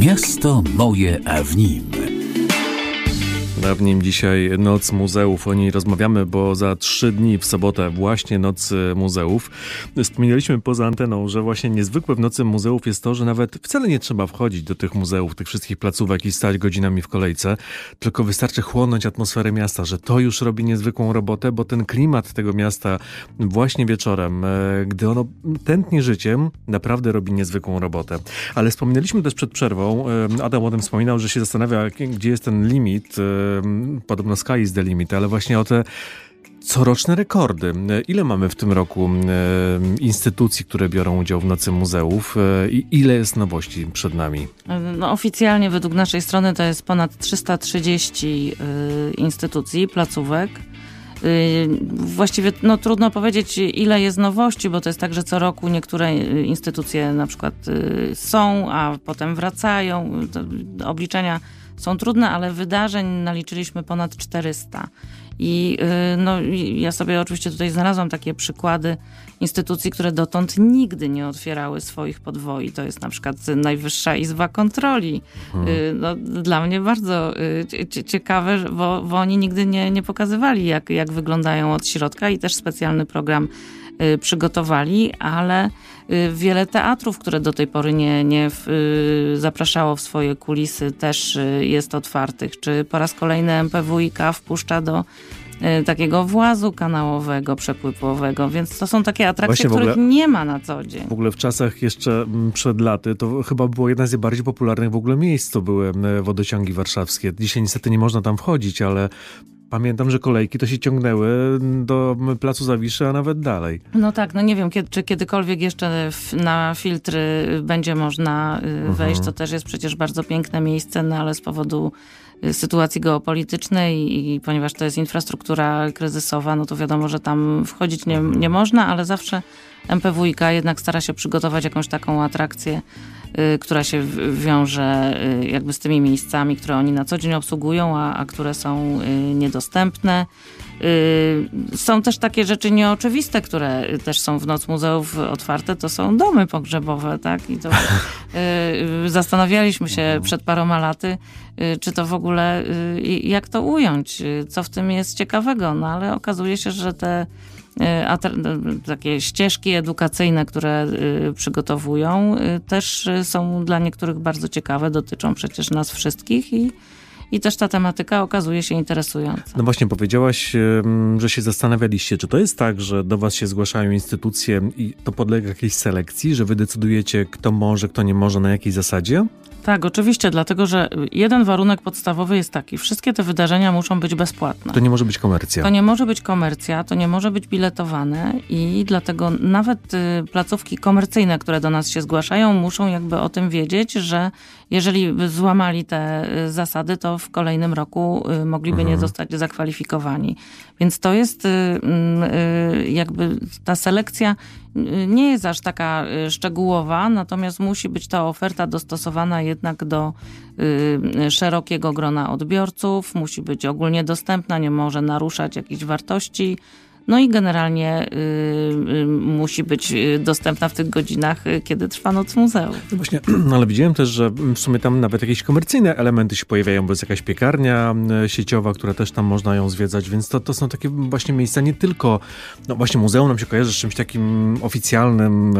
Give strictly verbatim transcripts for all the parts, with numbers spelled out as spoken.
Miasto moje, a w nim. A w nim dzisiaj Noc Muzeów. O niej rozmawiamy, bo za trzy dni w sobotę właśnie Noc Muzeów. Wspominaliśmy poza anteną, że właśnie niezwykłe w Nocy Muzeów jest to, że nawet wcale nie trzeba wchodzić do tych muzeów, tych wszystkich placówek i stać godzinami w kolejce, tylko wystarczy chłonąć atmosferę miasta, że to już robi niezwykłą robotę, bo ten klimat tego miasta właśnie wieczorem, gdy ono tętni życiem, naprawdę robi niezwykłą robotę. Ale wspominaliśmy też przed przerwą, Adam o tym wspominał, że się zastanawia, gdzie jest ten limit. Podobno sky is the limit, ale właśnie o te coroczne rekordy. Ile mamy w tym roku instytucji, które biorą udział w Nocy Muzeów i ile jest nowości przed nami? No, oficjalnie według naszej strony to jest ponad trzysta trzydzieści y, instytucji, placówek. Y, właściwie no, trudno powiedzieć, ile jest nowości, bo to jest tak, że co roku niektóre instytucje na przykład y, są, a potem wracają. To, obliczenia są trudne, ale wydarzeń naliczyliśmy ponad czterysta. I no, ja sobie oczywiście tutaj znalazłam takie przykłady instytucji, które dotąd nigdy nie otwierały swoich podwoi. To jest na przykład Najwyższa Izba Kontroli. Hmm. No, dla mnie bardzo ciekawe, bo, bo oni nigdy nie, nie pokazywali, jak, jak wyglądają od środka i też specjalny program przygotowali, ale wiele teatrów, które do tej pory nie, nie w, zapraszało w swoje kulisy, też jest otwartych. Czy po raz kolejny M P W i K wpuszcza do takiego włazu kanałowego, przepływowego, więc to są takie atrakcje, ogóle, których nie ma na co dzień. W ogóle w czasach jeszcze przed laty to chyba było jedna z bardziej popularnych w ogóle miejsc, to były wodociągi warszawskie. Dzisiaj niestety nie można tam wchodzić, ale pamiętam, że kolejki to się ciągnęły do Placu Zawiszy, a nawet dalej. No tak, no nie wiem, kiedy, czy kiedykolwiek jeszcze na filtry będzie można wejść. Mhm. To też jest przecież bardzo piękne miejsce, no ale z powodu sytuacji geopolitycznej i, i ponieważ to jest infrastruktura kryzysowa, no to wiadomo, że tam wchodzić nie, nie można, ale zawsze M P W i K jednak stara się przygotować jakąś taką atrakcję, y, która się w, wiąże y, jakby z tymi miejscami, które oni na co dzień obsługują, a, a które są y, niedostępne. Y, są też takie rzeczy nieoczywiste, które też są w Noc Muzeów otwarte, to są domy pogrzebowe, tak? I to y, zastanawialiśmy się przed paroma laty, y, czy to w ogóle, y, jak to ująć, y, co w tym jest ciekawego, no ale okazuje się, że te A te, takie ścieżki edukacyjne, które y, przygotowują, y, też y, są dla niektórych bardzo ciekawe, dotyczą przecież nas wszystkich i, i też ta tematyka okazuje się interesująca. No właśnie, powiedziałaś, y, że się zastanawialiście, czy to jest tak, że do was się zgłaszają instytucje i to podlega jakiejś selekcji, że wy decydujecie, kto może, kto nie może, na jakiej zasadzie? Tak, oczywiście, dlatego że jeden warunek podstawowy jest taki. Wszystkie te wydarzenia muszą być bezpłatne. To nie może być komercja. To nie może być komercja, to nie może być biletowane i dlatego nawet y, placówki komercyjne, które do nas się zgłaszają, muszą jakby o tym wiedzieć, że jeżeli by złamali te y, zasady, to w kolejnym roku y, mogliby mhm. nie zostać zakwalifikowani. Więc to jest y, y, jakby ta selekcja nie jest aż taka szczegółowa, natomiast musi być ta oferta dostosowana jednak do y, szerokiego grona odbiorców, musi być ogólnie dostępna, nie może naruszać jakichś wartości. No i generalnie y, y, musi być dostępna w tych godzinach, kiedy trwa Noc Muzeów. No właśnie, ale widziałem też, że w sumie tam nawet jakieś komercyjne elementy się pojawiają, bo jest jakaś piekarnia sieciowa, która też tam można ją zwiedzać, więc to, to są takie właśnie miejsca nie tylko, no właśnie muzeum nam się kojarzy z czymś takim oficjalnym, e,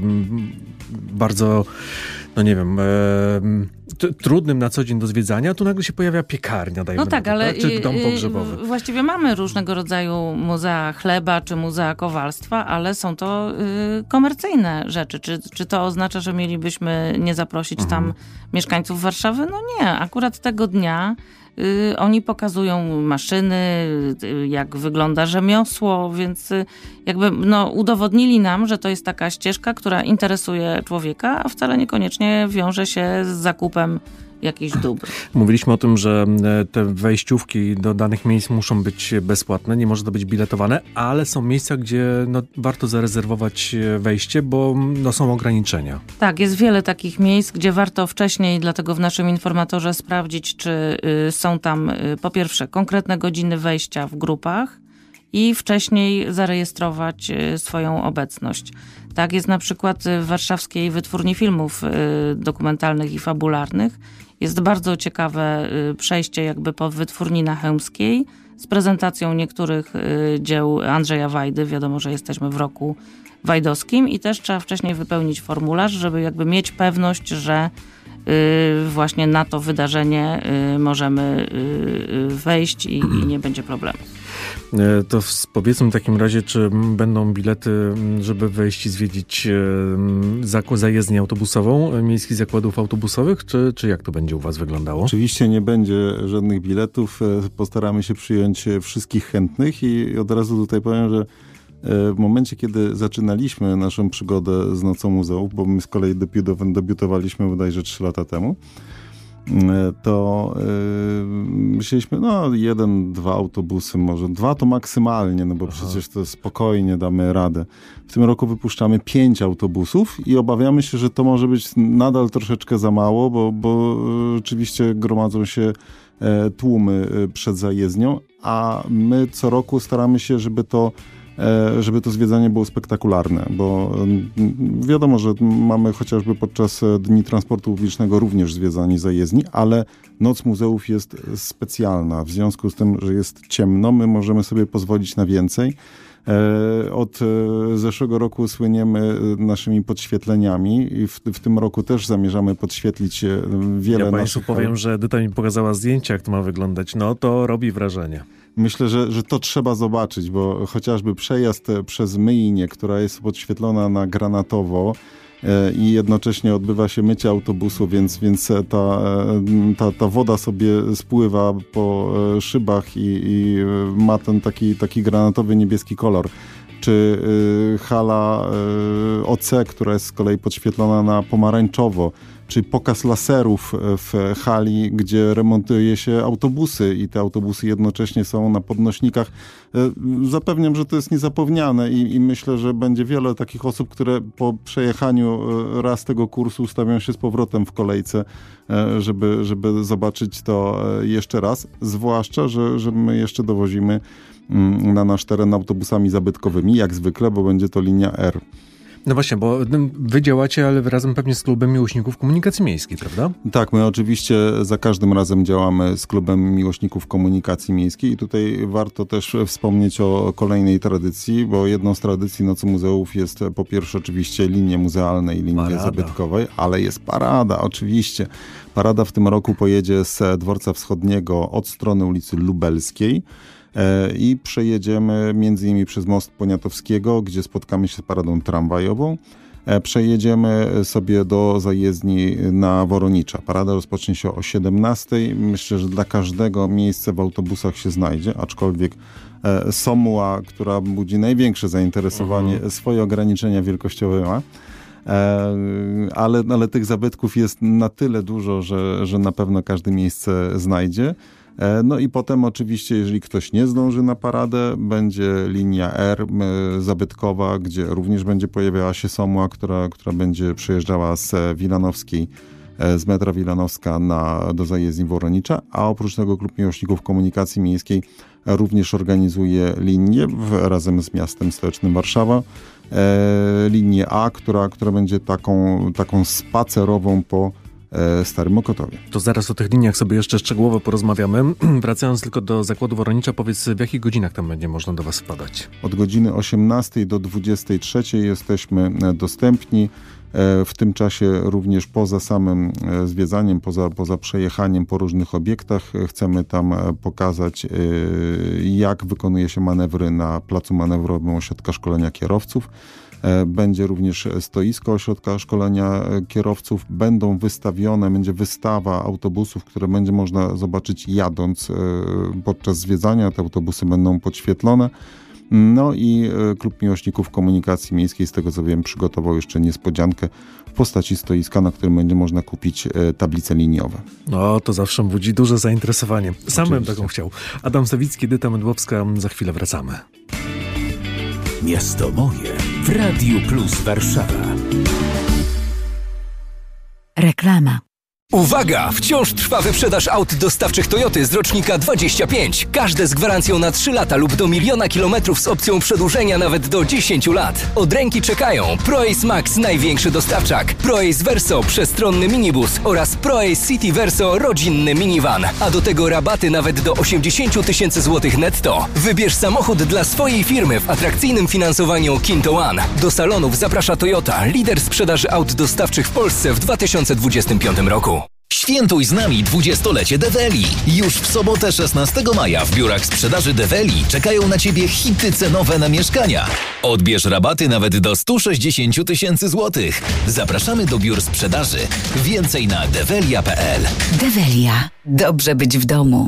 bardzo, no nie wiem, e, t- trudnym na co dzień do zwiedzania, tu nagle się pojawia piekarnia, dajmy No tak, to, ale tak? Czy dom pogrzebowy. Właściwie mamy różnego rodzaju muzea chleba, czy muzea kowalstwa, ale są to y, komercyjne rzeczy. Czy, czy to oznacza, że mielibyśmy nie zaprosić mhm. tam mieszkańców Warszawy? No nie, akurat tego dnia y, oni pokazują maszyny, y, jak wygląda rzemiosło, więc y, jakby no, udowodnili nam, że to jest taka ścieżka, która interesuje człowieka, a wcale niekoniecznie wiąże się z zakupem jakichś dóbr. Mówiliśmy o tym, że te wejściówki do danych miejsc muszą być bezpłatne, nie może to być biletowane, ale są miejsca, gdzie no, warto zarezerwować wejście, bo no, są ograniczenia. Tak, jest wiele takich miejsc, gdzie warto wcześniej, dlatego w naszym informatorze sprawdzić, czy y, są tam y, po pierwsze konkretne godziny wejścia w grupach i wcześniej zarejestrować swoją obecność. Tak jest na przykład w Warszawskiej Wytwórni Filmów Dokumentalnych i Fabularnych. Jest bardzo ciekawe przejście jakby po Wytwórni na Chełmskiej z prezentacją niektórych dzieł Andrzeja Wajdy. Wiadomo, że jesteśmy w roku wajdowskim i też trzeba wcześniej wypełnić formularz, żeby jakby mieć pewność, że właśnie na to wydarzenie możemy wejść i, i nie będzie problemu. To powiedzmy w takim razie, czy będą bilety, żeby wejść i zwiedzić zajezdnię autobusową miejskich zakładów autobusowych, czy, czy jak to będzie u was wyglądało? Oczywiście nie będzie żadnych biletów. Postaramy się przyjąć wszystkich chętnych i od razu tutaj powiem, że w momencie, kiedy zaczynaliśmy naszą przygodę z Nocą Muzeów, bo my z kolei debiutowaliśmy bodajże trzy lata temu, to yy, myśleliśmy, no jeden, dwa autobusy może, dwa to maksymalnie, no bo Aha. przecież to spokojnie damy radę. W tym roku wypuszczamy pięć autobusów i obawiamy się, że to może być nadal troszeczkę za mało, bo, bo rzeczywiście gromadzą się e, tłumy przed zajezdnią, a my co roku staramy się, żeby to żeby to zwiedzanie było spektakularne, bo wiadomo, że mamy chociażby podczas Dni Transportu Publicznego również zwiedzanie zajezdni, ale Noc Muzeów jest specjalna. W związku z tym, że jest ciemno, my możemy sobie pozwolić na więcej. Od zeszłego roku słyniemy naszymi podświetleniami i w, w tym roku też zamierzamy podświetlić wiele ja naszych... Ja Państwu powiem, że Edyta mi pokazała zdjęcia, jak to ma wyglądać. No to robi wrażenie. Myślę, że, że to trzeba zobaczyć, bo chociażby przejazd przez Myjnię, która jest podświetlona na granatowo e, i jednocześnie odbywa się mycie autobusu, więc, więc ta, ta, ta woda sobie spływa po szybach i, i ma ten taki, taki granatowy niebieski kolor. Czy y, hala y, O C, która jest z kolei podświetlona na pomarańczowo, czy pokaz laserów w hali, gdzie remontuje się autobusy i te autobusy jednocześnie są na podnośnikach. Zapewniam, że to jest niezapomniane i, i myślę, że będzie wiele takich osób, które po przejechaniu raz tego kursu ustawią się z powrotem w kolejce, żeby, żeby zobaczyć to jeszcze raz. Zwłaszcza, że, że my jeszcze dowozimy na nasz teren autobusami zabytkowymi, jak zwykle, bo będzie to linia R. No właśnie, bo wy działacie, ale razem pewnie z Klubem Miłośników Komunikacji Miejskiej, prawda? Tak, my oczywiście za każdym razem działamy z Klubem Miłośników Komunikacji Miejskiej i tutaj warto też wspomnieć o kolejnej tradycji, bo jedną z tradycji Nocy Muzeów jest po pierwsze oczywiście linie muzealne i linie parada. zabytkowej, ale jest parada, oczywiście. Parada w tym roku pojedzie z Dworca Wschodniego od strony ulicy Lubelskiej i przejedziemy między innymi przez Most Poniatowskiego, gdzie spotkamy się z paradą tramwajową. Przejedziemy sobie do zajezdni na Woronicza. Parada rozpocznie się o siedemnastej. Myślę, że dla każdego miejsce w autobusach się znajdzie, aczkolwiek Somuła, która budzi największe zainteresowanie, mhm. swoje ograniczenia wielkościowe ma. Ale, ale tych zabytków jest na tyle dużo, że, że na pewno każde miejsce znajdzie. No i potem oczywiście, jeżeli ktoś nie zdąży na paradę, będzie linia R zabytkowa, gdzie również będzie pojawiała się Somuła, która, która będzie przejeżdżała z Wilanowskiej, z metra Wilanowska na, do zajezdni Woronicza, a oprócz tego Klub Miłośników Komunikacji Miejskiej również organizuje linię w, razem z miastem stołecznym Warszawa, e, linię A, która, która będzie taką, taką spacerową po Starym Mokotowie. To zaraz o tych liniach sobie jeszcze szczegółowo porozmawiamy. Wracając tylko do zakładu Woronicza, powiedz, w jakich godzinach tam będzie można do was wpadać? Od godziny osiemnastej do dwudziestej trzeciej jesteśmy dostępni. W tym czasie również poza samym zwiedzaniem, poza, poza przejechaniem po różnych obiektach, chcemy tam pokazać, jak wykonuje się manewry na placu manewrowym Ośrodka Szkolenia Kierowców. Będzie również stoisko Ośrodka Szkolenia Kierowców. Będą wystawione, będzie wystawa autobusów, które będzie można zobaczyć jadąc podczas zwiedzania. Te autobusy będą podświetlone. No i Klub Miłośników Komunikacji Miejskiej, z tego co wiem, przygotował jeszcze niespodziankę w postaci stoiska, na którym będzie można kupić tablice liniowe. No, to zawsze budzi duże zainteresowanie. Sam bym taką chciał. Adam Sawicki, Edyta Mydłowska, za chwilę wracamy. Miasto moje w Radiu Plus Warszawa. Reklama. Uwaga! Wciąż trwa wyprzedaż aut dostawczych Toyoty z rocznika dwadzieścia pięć. Każde z gwarancją na trzy lata lub do miliona kilometrów z opcją przedłużenia nawet do dziesięciu lat. Od ręki czekają ProAce Max, największy dostawczak, ProAce Verso, przestronny minibus oraz ProAce City Verso, rodzinny minivan. A do tego rabaty nawet do osiemdziesiąt tysięcy złotych netto. Wybierz samochód dla swojej firmy w atrakcyjnym finansowaniu Kinto One. Do salonów zaprasza Toyota, lider sprzedaży aut dostawczych w Polsce w dwa tysiące dwudziestym piątym roku. Świętuj z nami dwudziestolecie Develi. Już w sobotę szesnastego maja w biurach sprzedaży Develi czekają na Ciebie hity cenowe na mieszkania. Odbierz rabaty nawet do sto sześćdziesiąt tysięcy złotych. Zapraszamy do biur sprzedaży. Więcej na develia kropka p l. Develia. Dobrze być w domu.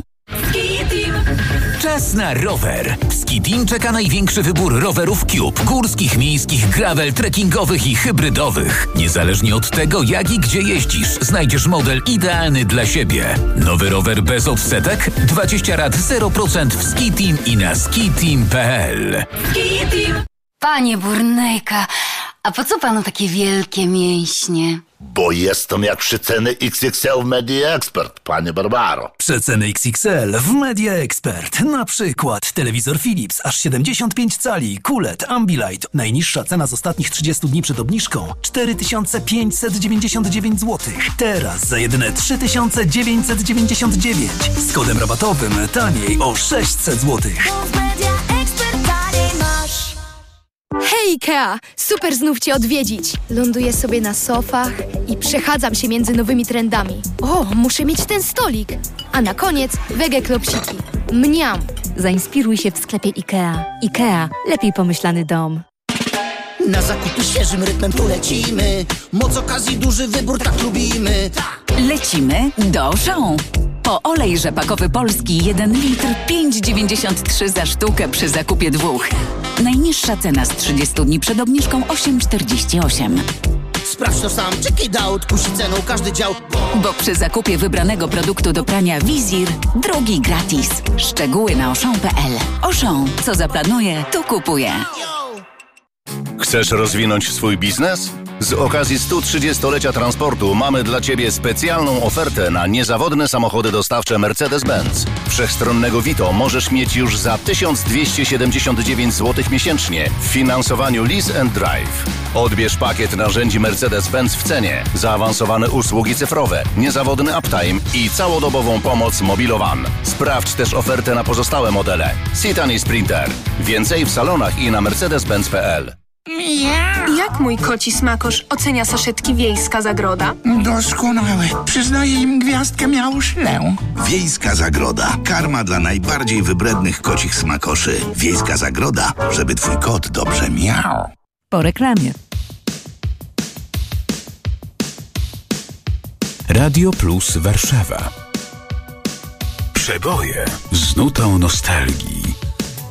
Czas na rower. W Ski Team czeka największy wybór rowerów Cube, górskich, miejskich, gravel, trekkingowych i hybrydowych. Niezależnie od tego, jak i gdzie jeździsz, znajdziesz model idealny dla siebie. Nowy rower bez odsetek, dwadzieścia rat zero procent w Ski Team i na ski team kropka p l. Ski Team. Panie Burnejka, a po co panu takie wielkie mięśnie? Bo jestem jak przeceny X X L w Media Expert, panie Barbaro. Przeceny X X L w Media Expert. Na przykład telewizor Philips aż siedemdziesiąt pięć cali, Q L E D, Ambilight. Najniższa cena z ostatnich trzydziestu dni przed obniżką cztery tysiące pięćset dziewięćdziesiąt dziewięć złotych. Teraz za jedyne trzy tysiące dziewięćset dziewięćdziesiąt dziewięć. Z kodem rabatowym taniej o sześćset złotych. Hej Ikea! Super znów Cię odwiedzić. Ląduję sobie na sofach i przechadzam się między nowymi trendami. O, muszę mieć ten stolik. A na koniec wege klopsiki. Mniam! Zainspiruj się w sklepie Ikea. Ikea. Lepiej pomyślany dom. Na zakupy świeżym rytmem tu lecimy. Moc okazji, duży wybór, tak lubimy. Lecimy do Auchan. Po olej rzepakowy polski jeden litr pięć dziewięćdziesiąt trzy za sztukę przy zakupie dwóch. Najniższa cena z trzydziestu dni przed obniżką osiem czterdzieści osiem. Sprawdź to sam, check it out, kusi ceną każdy dział. Bo przy zakupie wybranego produktu do prania Wizir drugi gratis. Szczegóły na auchan kropka p l. Auchan, co zaplanuje, to kupuje. Chcesz rozwinąć swój biznes? Z okazji stu trzydziestolecia transportu mamy dla Ciebie specjalną ofertę na niezawodne samochody dostawcze Mercedes-Benz. Wszechstronnego Vito możesz mieć już za tysiąc dwieście siedemdziesiąt dziewięć złotych miesięcznie w finansowaniu Lease and Drive. Odbierz pakiet narzędzi Mercedes-Benz w cenie, zaawansowane usługi cyfrowe, niezawodny uptime i całodobową pomoc Mobilowan. Sprawdź też ofertę na pozostałe modele. Citan i Sprinter. Więcej w salonach i na mercedes benz kropka p l. Jak mój koci smakosz ocenia saszetki Wiejska Zagroda? Doskonałe. Przyznaję im gwiazdkę miałszlę. Wiejska Zagroda. Karma dla najbardziej wybrednych kocich smakoszy. Wiejska Zagroda, żeby twój kot dobrze miał. Po reklamie. Radio Plus Warszawa. Przeboje z nutą nostalgii.